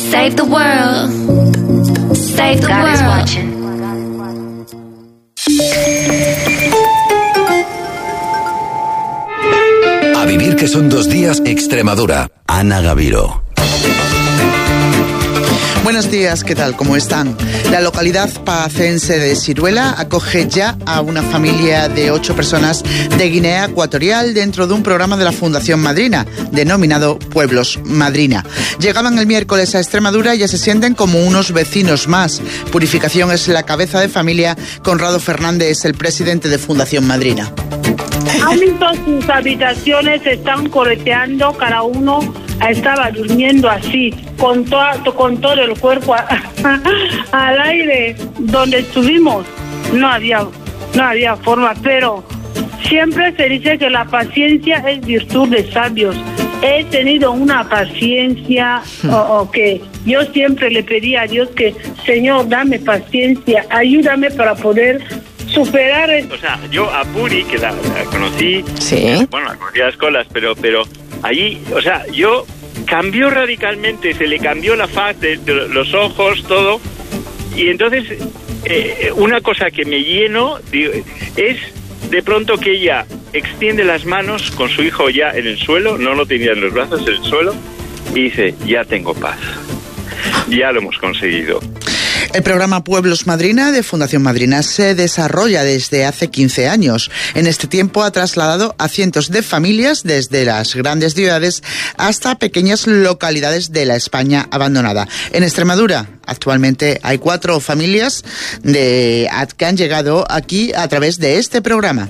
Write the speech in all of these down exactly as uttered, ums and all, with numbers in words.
Save the world. Save the God world. Is watching. A vivir que son dos días Extremadura. Ana Gaviro. Buenos días, ¿qué tal? ¿Cómo están? La localidad pacense de Siruela acoge ya a una familia de ocho personas de Guinea Ecuatorial dentro de un programa de la Fundación Madrina, denominado Pueblos Madrina. Llegaban el miércoles a Extremadura y ya se sienten como unos vecinos más. Purificación es la cabeza de familia, Conrado Fernández es el presidente de Fundación Madrina. Han visto sus habitaciones, se están correteando, cada uno estaba durmiendo así, con, to- con todo el cuerpo a- al aire. Donde estuvimos no había, no había forma, pero siempre se dice que la paciencia es virtud de sabios. He tenido una paciencia o, o que yo siempre le pedí a Dios que, Señor, dame paciencia, ayúdame para poder superar el... O sea, yo a Puri, que la, la conocí, sí, bueno, la conocí a las colas, pero, pero allí, o sea, yo cambió radicalmente, se le cambió la faz de, de los ojos, todo, y entonces eh, una cosa que me lleno digo, es de pronto que ella extiende las manos con su hijo ya en el suelo, no lo tenía en los brazos, en el suelo, y dice, ya tengo paz, ya lo hemos conseguido. El programa Pueblos Madrina de Fundación Madrina se desarrolla desde hace quince años. En este tiempo ha trasladado a cientos de familias desde las grandes ciudades hasta pequeñas localidades de la España abandonada. En Extremadura actualmente hay cuatro familias de, que han llegado aquí a través de este programa.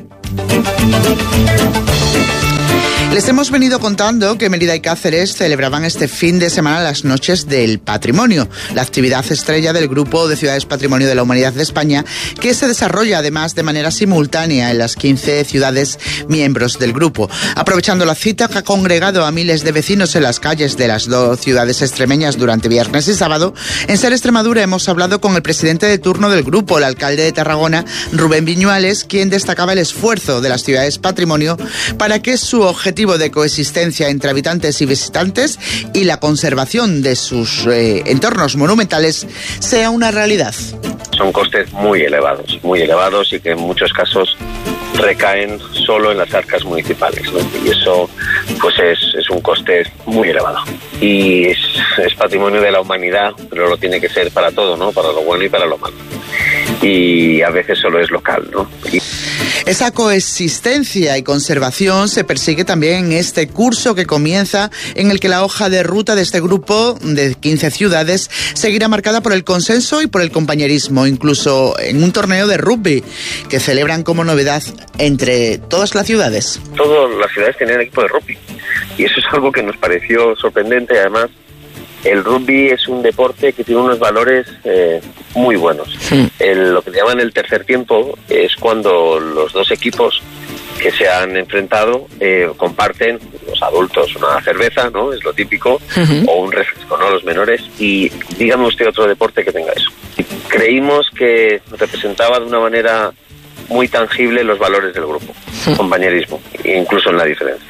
Les hemos venido contando que Mérida y Cáceres celebraban este fin de semana las Noches del Patrimonio, la actividad estrella del Grupo de Ciudades Patrimonio de la Humanidad de España, que se desarrolla además de manera simultánea en las quince ciudades miembros del grupo. Aprovechando la cita que ha congregado a miles de vecinos en las calles de las dos ciudades extremeñas durante viernes y sábado, en Ser Extremadura hemos hablado con el presidente de turno del grupo, el alcalde de Tarragona, Rubén Viñuales, quien destacaba el esfuerzo de las ciudades patrimonio para que su objetivo de coexistencia entre habitantes y visitantes y la conservación de sus eh, entornos monumentales sea una realidad. Son costes muy elevados, muy elevados y que en muchos casos recaen solo en las arcas municipales, ¿no? Y eso pues es, es un coste muy elevado. Y es, es patrimonio de la humanidad, pero lo tiene que ser para todo, ¿no? Para lo bueno y para lo malo. Y a veces solo es local, ¿no? Y... Esa coexistencia y conservación se persigue también en este curso que comienza, en el que la hoja de ruta de este grupo de quince ciudades seguirá marcada por el consenso y por el compañerismo, incluso en un torneo de rugby que celebran como novedad entre todas las ciudades. Todas las ciudades tenían equipo de rugby y eso es algo que nos pareció sorprendente. Además, el rugby es un deporte que tiene unos valores eh, muy buenos. Sí. El, lo que llaman el tercer tiempo es cuando los dos equipos que se han enfrentado eh, comparten, los adultos, una cerveza, ¿no? Es lo típico, uh-huh. o un refresco, ¿no? Los menores. Y dígame usted otro deporte que tenga eso. Creímos que representaba de una manera muy tangible los valores del grupo, uh-huh. compañerismo, incluso en la diferencia.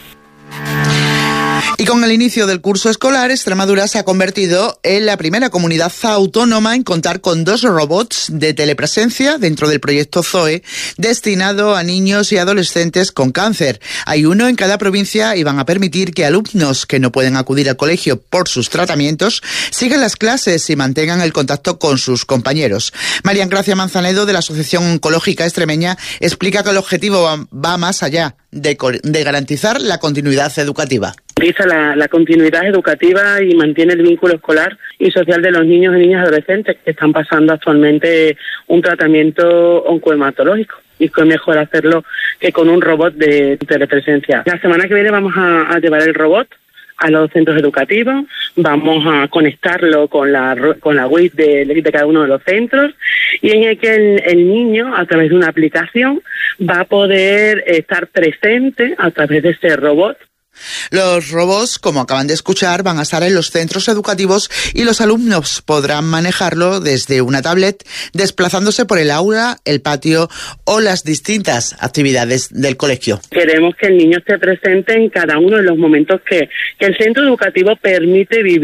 Y con el inicio del curso escolar, Extremadura se ha convertido en la primera comunidad autónoma en contar con dos robots de telepresencia dentro del proyecto Zoe, destinado a niños y adolescentes con cáncer. Hay uno en cada provincia y van a permitir que alumnos que no pueden acudir al colegio por sus tratamientos sigan las clases y mantengan el contacto con sus compañeros. María Gracia Manzanedo, de la Asociación Oncológica Extremeña, explica que el objetivo va, va más allá de, de garantizar la continuidad educativa. Garantiza la, la continuidad educativa y mantiene el vínculo escolar y social de los niños y niñas adolescentes que están pasando actualmente un tratamiento oncohematológico. Y es mejor hacerlo que con un robot de telepresencia. La semana que viene vamos a, a llevar el robot a los centros educativos, vamos a conectarlo con la con la web de, de cada uno de los centros y en el que el, el niño, a través de una aplicación, va a poder estar presente a través de este robot. Los robots, como acaban de escuchar, van a estar en los centros educativos y los alumnos podrán manejarlo desde una tablet, desplazándose por el aula, el patio o las distintas actividades del colegio. Queremos que el niño esté presente en cada uno de los momentos que, que el centro educativo permite vivir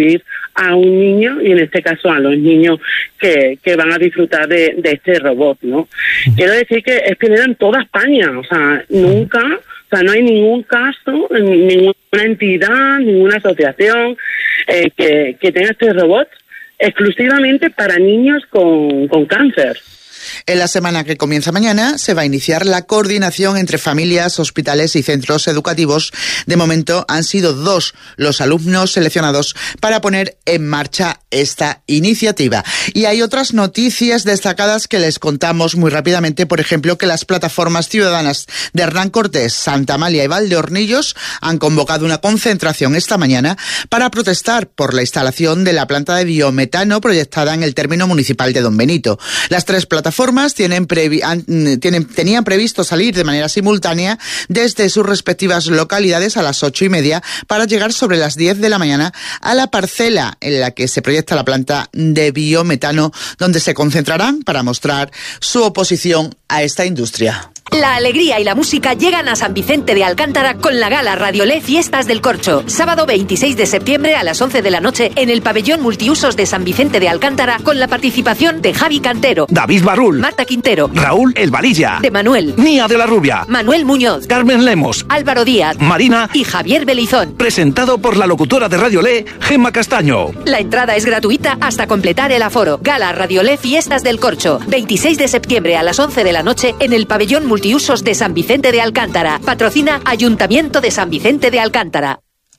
a un niño y en este caso a los niños que, que van a disfrutar de, de este robot, ¿no? Quiero decir que es pionero en toda España, o sea, nunca, o sea, no hay ningún caso, ninguna entidad, ninguna asociación eh, que, que tenga este robot exclusivamente para niños con, con cáncer. En la semana que comienza mañana se va a iniciar la coordinación entre familias, hospitales y centros educativos. De momento han sido dos los alumnos seleccionados para poner en marcha esta iniciativa. Y hay otras noticias destacadas que les contamos muy rápidamente. Por ejemplo, que las plataformas ciudadanas de Hernán Cortés, Santa Amalia y Valdeornillos han convocado una concentración esta mañana para protestar por la instalación de la planta de biometano proyectada en el término municipal de Don Benito. Las tres plataformas tienen previ- han, tienen, tenían previsto salir de manera simultánea desde sus respectivas localidades a las ocho y media para llegar sobre las diez de la mañana a la parcela en la que se proyecta la planta de biometano, donde se concentrarán para mostrar su oposición a esta industria. La alegría y la música llegan a San Vicente de Alcántara con la gala Radiolé Fiestas del Corcho. Sábado veintiséis de septiembre a las once de la noche en el pabellón multiusos de San Vicente de Alcántara con la participación de Javi Cantero, David Barrul, Marta Quintero, Raúl El Valilla, de Manuel, Nia de la Rubia, Manuel Muñoz, Carmen Lemos, Álvaro Díaz, Marina y Javier Belizón. Presentado por la locutora de Radiolé, Gemma Castaño. La entrada es gratuita hasta completar el aforo. Gala Radiolé Fiestas del Corcho. veintiséis de septiembre a las once de la noche en el pabellón multiusos de San Vicente de Alcántara. Patrocina Ayuntamiento de San Vicente de Alcántara.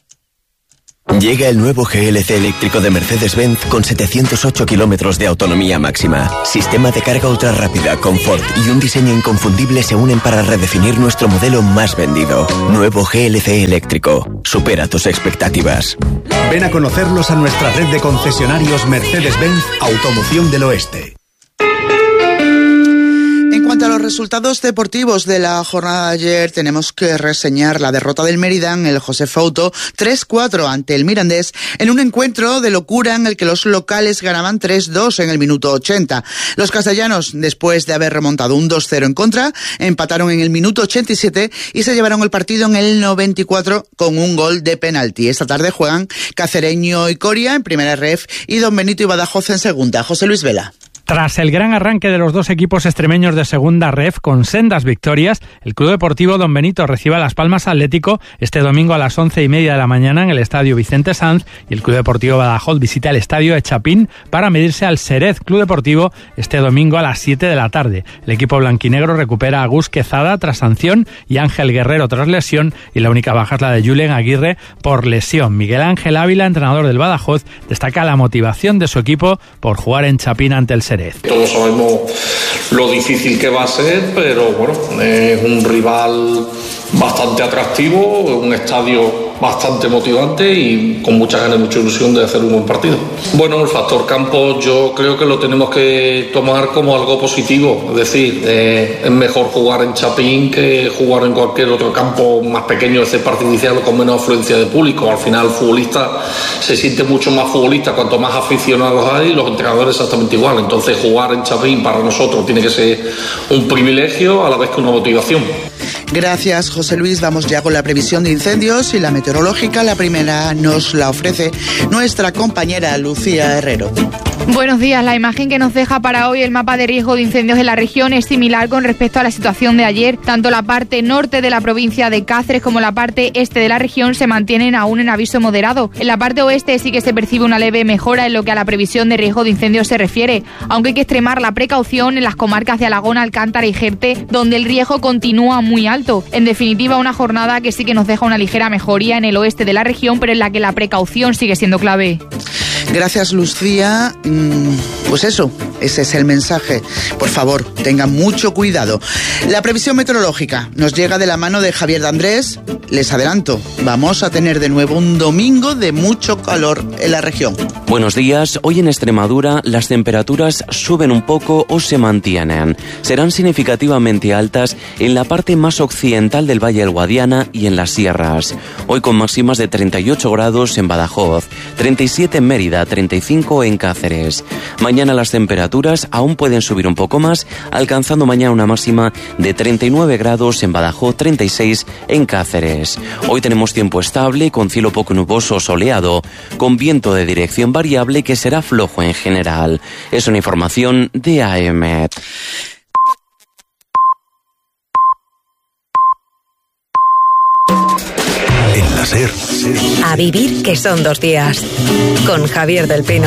Llega el nuevo G L C eléctrico de Mercedes-Benz con setecientos ocho kilómetros de autonomía máxima. Sistema de carga ultra rápida, confort y un diseño inconfundible se unen para redefinir nuestro modelo más vendido. Nuevo G L C eléctrico. Supera tus expectativas. Ven a conocerlos a nuestra red de concesionarios Mercedes-Benz Automoción del Oeste. En cuanto a los resultados deportivos de la jornada de ayer, tenemos que reseñar la derrota del Mérida en el José Fouto tres cuatro ante el Mirandés en un encuentro de locura en el que los locales ganaban tres dos en el minuto ochenta. Los castellanos, después de haber remontado un dos cero en contra, empataron en el minuto ochenta y siete y se llevaron el partido en el noventa y cuatro con un gol de penalti. Esta tarde juegan Cacereño y Coria en primera ref y Don Benito y Badajoz en segunda. José Luis Vela. Tras el gran arranque de los dos equipos extremeños de segunda ref con sendas victorias, el Club Deportivo Don Benito recibe a Las Palmas Atlético este domingo a las once y media de la mañana en el Estadio Vicente Sanz y el Club Deportivo Badajoz visita el Estadio de Chapín para medirse al Xerez Club Deportivo este domingo a las siete de la tarde. El equipo blanquinegro recupera a Gus Quezada tras sanción y Ángel Guerrero tras lesión y la única baja es la de Julen Aguirre por lesión. Miguel Ángel Ávila, entrenador del Badajoz, destaca la motivación de su equipo por jugar en Chapín ante el Xerez. Todos sabemos lo difícil que va a ser, pero bueno, es un rival bastante atractivo, un estadio bastante motivante y con mucha ganas y mucha ilusión de hacer un buen partido. Bueno, el factor campo yo creo que lo tenemos que tomar como algo positivo, es decir, eh, es mejor jugar en Chapín que jugar en cualquier otro campo más pequeño de césped artificial o con menos afluencia de público. Al final el futbolista se siente mucho más futbolista cuanto más aficionados hay, los entrenadores exactamente igual. Entonces jugar en Chapín para nosotros tiene que ser un privilegio a la vez que una motivación. Gracias, José Luis. Vamos ya con la previsión de incendios y la meteorológica. La primera nos la ofrece nuestra compañera Lucía Herrero. Buenos días. La imagen que nos deja para hoy el mapa de riesgo de incendios en la región es similar con respecto a la situación de ayer. Tanto la parte norte de la provincia de Cáceres como la parte este de la región se mantienen aún en aviso moderado. En la parte oeste sí que se percibe una leve mejora en lo que a la previsión de riesgo de incendios se refiere, aunque hay que extremar la precaución en las comarcas de Alagón, Alcántara y Jerte, donde el riesgo continúa muy alto. En definitiva, una jornada que sí que nos deja una ligera mejoría en el oeste de la región, pero en la que la precaución sigue siendo clave. Gracias, Lucía. Pues eso, ese es el mensaje. Por favor, tengan mucho cuidado. La previsión meteorológica nos llega de la mano de Javier de Andrés. Les adelanto, vamos a tener de nuevo un domingo de mucho calor en la región. Buenos días. Hoy en Extremadura las temperaturas suben un poco o se mantienen. Serán significativamente altas en la parte más occidental del Valle del Guadiana y en las sierras. Hoy con máximas de treinta y ocho grados en Badajoz, treinta y siete en Mérida, treinta y cinco en Cáceres. Mañana las temperaturas aún pueden subir un poco más alcanzando mañana una máxima de treinta y nueve grados en Badajoz, treinta y seis en Cáceres. Hoy tenemos tiempo estable, con cielo poco nuboso o soleado, con viento de dirección variable que será flojo en general. Es una información de A E M E T. En la SER. A vivir, que son dos días. Con Javier del Pino.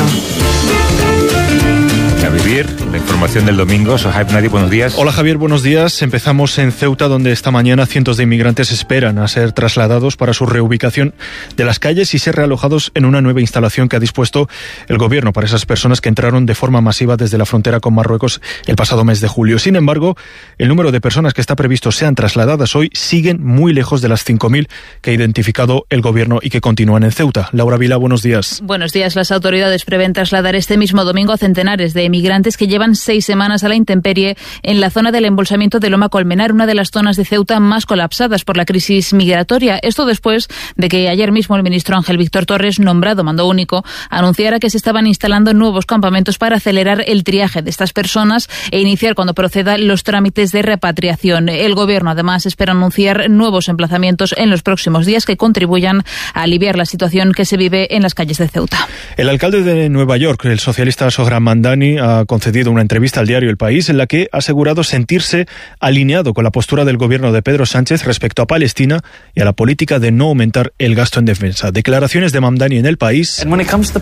A vivir, la información del domingo. Sohaib Nadi, buenos días. Hola Javier, buenos días. Empezamos en Ceuta, donde esta mañana cientos de inmigrantes esperan a ser trasladados para su reubicación de las calles y ser realojados en una nueva instalación que ha dispuesto el gobierno para esas personas que entraron de forma masiva desde la frontera con Marruecos el pasado mes de julio. Sin embargo, el número de personas que está previsto sean trasladadas hoy siguen muy lejos de las cinco mil que ha identificado el gobierno y que continúan en Ceuta. Laura Vila, buenos días. Buenos días. Las autoridades prevén trasladar este mismo domingo a centenares de migrantes que llevan seis semanas a la intemperie en la zona del embolsamiento de Loma Colmenar, una de las zonas de Ceuta más colapsadas por la crisis migratoria. Esto después de que ayer mismo el ministro Ángel Víctor Torres, nombrado mando único, anunciara que se estaban instalando nuevos campamentos para acelerar el triaje de estas personas e iniciar cuando procedan los trámites de repatriación. El gobierno además espera anunciar nuevos emplazamientos en los próximos días que contribuyan a aliviar la situación que se vive en las calles de Ceuta. El alcalde de Nueva York, el socialista Sohran Mamdani, ha concedido una entrevista al diario El País en la que ha asegurado sentirse alineado con la postura del gobierno de Pedro Sánchez respecto a Palestina y a la política de no aumentar el gasto en defensa. Declaraciones de Mamdani en El País, en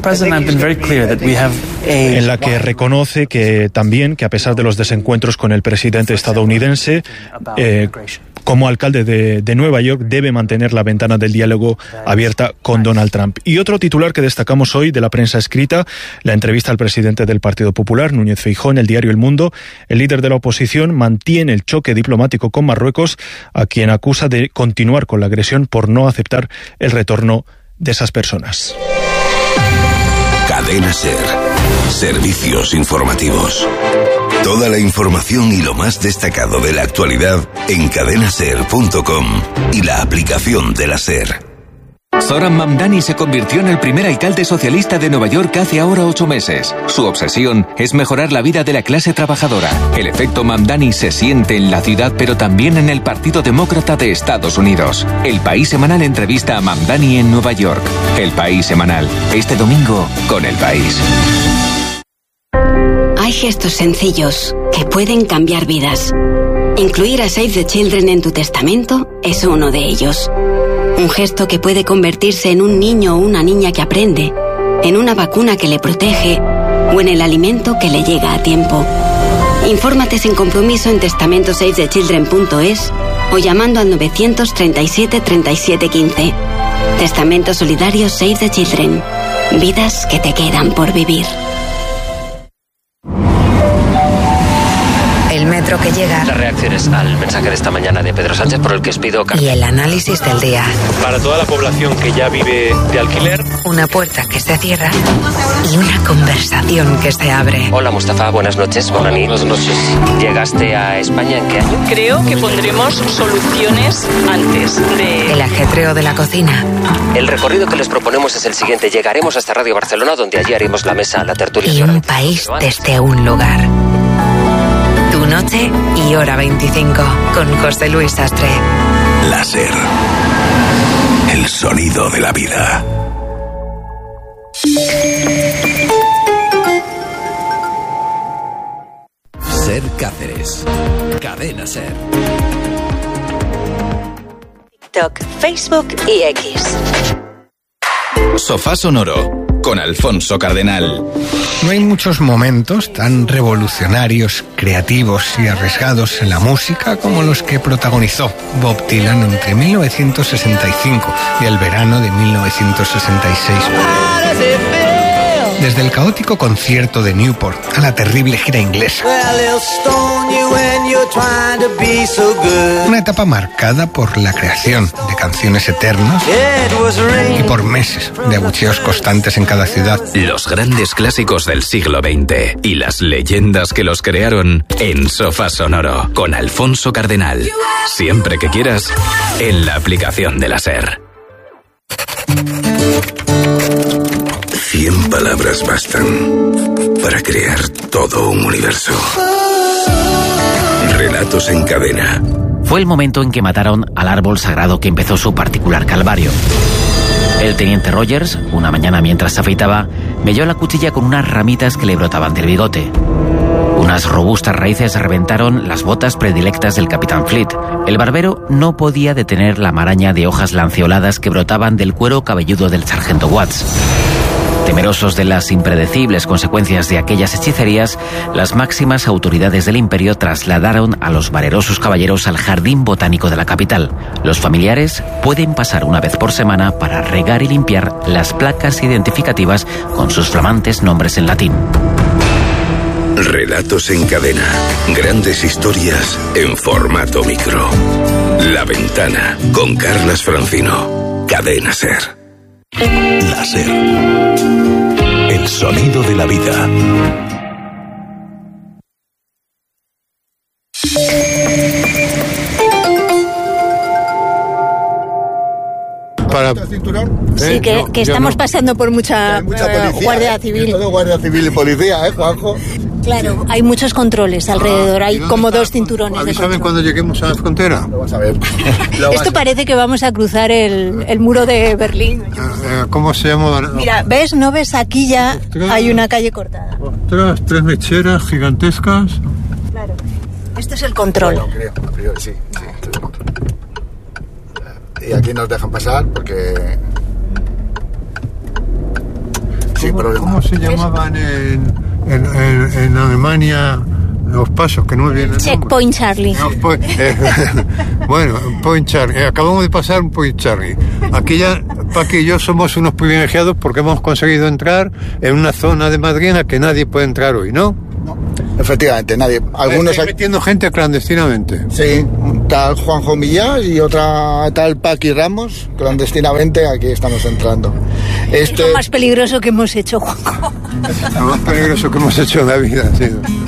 la que reconoce que también que a pesar de los desencuentros con el presidente estadounidense, eh, como alcalde de, de Nueva York debe mantener la ventana del diálogo abierta con Donald Trump. Y otro titular que destacamos hoy de la prensa escrita, la entrevista al presidente del Partido Popular, Núñez Feijóo, en el diario El Mundo. El líder de la oposición mantiene el choque diplomático con Marruecos, a quien acusa de continuar con la agresión por no aceptar el retorno de esas personas. Cadena SER. Servicios informativos. Toda la información y lo más destacado de la actualidad en cadena ser punto com y la aplicación de la SER. Zohran Mamdani se convirtió en el primer alcalde socialista de Nueva York hace ahora ocho meses. Su obsesión es mejorar la vida de la clase trabajadora. El efecto Mamdani se siente en la ciudad, pero también en el Partido Demócrata de Estados Unidos. El País Semanal entrevista a Mamdani en Nueva York. El País Semanal, este domingo con El País. Hay gestos sencillos que pueden cambiar vidas. Incluir a Save the Children en tu testamento es uno de ellos. Un gesto que puede convertirse en un niño o una niña que aprende, en una vacuna que le protege o en el alimento que le llega a tiempo. Infórmate sin compromiso en testamento save the children punto es o llamando al novecientos treinta y siete treinta y siete quince. Testamento solidario Save the Children. Vidas que te quedan por vivir. El metro que llega. Las reacciones al mensaje de esta mañana de Pedro Sánchez por el que os pido y el análisis del día. Para toda la población que ya vive de alquiler. Una puerta que se cierra y una conversación que se abre. Hola Mustafa, buenas noches. Buenas noches. ¿Llegaste a España en qué año? Creo que pondremos soluciones antes de... El ajetreo de la cocina. El recorrido que les proponemos es el siguiente. Llegaremos hasta Radio Barcelona, donde allí haremos la mesa, la tertulia. Y un país desde un lugar. Tu noche y hora veinticinco con José Luis Sastre. La SER. El sonido de la vida. SER Cáceres. Cadena SER. TikTok, Facebook y X. Sofá Sonoro con Alfonso Cardenal. No hay muchos momentos tan revolucionarios, creativos y arriesgados en la música como los que protagonizó Bob Dylan entre mil novecientos sesenta y cinco y el verano de mil novecientos sesenta y seis. Desde el caótico concierto de Newport a la terrible gira inglesa. Una etapa marcada por la creación de canciones eternas y por meses de abucheos constantes en cada ciudad. Los grandes clásicos del siglo veinte y las leyendas que los crearon en Sofá Sonoro con Alfonso Cardenal. Siempre que quieras, en la aplicación de la SER. Cien palabras bastan para crear todo un universo. Relatos en cadena. Fue el momento en que mataron al árbol sagrado que empezó su particular calvario. El teniente Rogers, una mañana mientras se afeitaba, melló la cuchilla con unas ramitas que le brotaban del bigote. Unas robustas raíces reventaron las botas predilectas del capitán Fleet. El barbero no podía detener la maraña de hojas lanceoladas que brotaban del cuero cabelludo del sargento Watts. Temerosos de las impredecibles consecuencias de aquellas hechicerías, las máximas autoridades del imperio trasladaron a los valerosos caballeros al jardín botánico de la capital. Los familiares pueden pasar una vez por semana para regar y limpiar las placas identificativas con sus flamantes nombres en latín. Relatos en cadena. Grandes historias en formato micro. La Ventana con Carlas Francino. Cadena Ser. La Ser. El sonido de la vida. Para... Sí, que, no, que estamos no. pasando por mucha, mucha eh, policía, guardia ¿eh? civil. Todo guardia civil y policía, ¿eh, Juanjo? Claro, hay muchos controles alrededor, hay como dos cinturones de Avísame control. cuando lleguemos a la frontera. Lo vas a ver. Lo vas Esto a... parece que vamos a cruzar el, el muro de Berlín. Eh, ¿Cómo se llama? Mira, ¿ves? ¿No ves? Aquí ya Ostras. hay una calle cortada. Ostras, tres mecheras gigantescas. Claro. Esto es el control. Bueno, creo, a priori sí, sí, esto es el control. Y aquí nos dejan pasar porque... Sin problema. ¿Cómo se llamaban en, en, en, en Alemania los pasos que no me vienen? Checkpoint Charlie. No, pues, eh, bueno, Point Charlie. Eh, acabamos de pasar un Point Charlie. Aquí ya, Paqui y yo somos unos privilegiados porque hemos conseguido entrar en una zona de Madrid en la que nadie puede entrar hoy, ¿no? Efectivamente, nadie. Algunos Estoy metiendo gente clandestinamente. Sí, tal Juanjo Millás y otra tal Paqui Ramos, clandestinamente aquí estamos entrando. Este... Es lo más peligroso que hemos hecho, Juanjo. Lo más peligroso que hemos hecho en la vida, sí.